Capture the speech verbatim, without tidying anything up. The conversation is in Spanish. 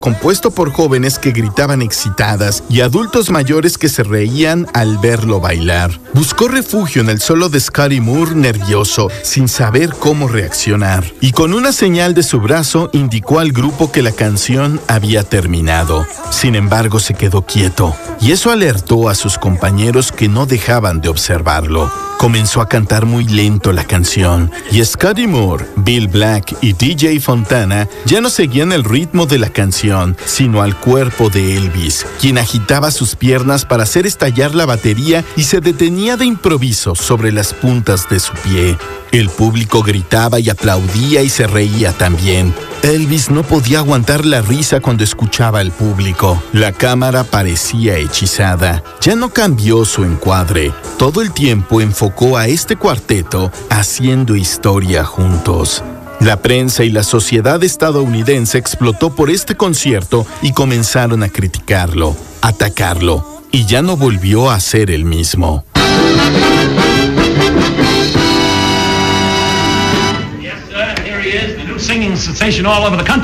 compuesto por jóvenes que gritaban excitadas y adultos mayores que se reían al verlo bailar. Buscó refugio en el solo de Scotty Moore, nervioso, sin saber cómo reaccionar, y con una señal de su brazo indicó al grupo que la canción había terminado. Sin embargo, se quedó quieto, y eso alertó a sus compañeros que no dejaban de observarlo. Comenzó a cantar muy lento la canción, y Scotty Moore, Bill Black y D J Fontana ya no seguían el ritmo de la canción, sino al cuerpo de Elvis, quien agitaba sus piernas para hacer estallar la batería y se detenía de improviso sobre las puntas de su pie. El público gritaba y aplaudía y se reía también. Elvis no podía aguantar la risa cuando escuchaba al público. La cámara parecía hechizada. Ya no cambió su encuadre. Todo el tiempo enfocó a este cuarteto haciendo historia juntos. La prensa y la sociedad estadounidense explotó por este concierto y comenzaron a criticarlo, atacarlo, y ya no volvió a ser el mismo. Yes, sir, here he is, the new singing sensation all over the country.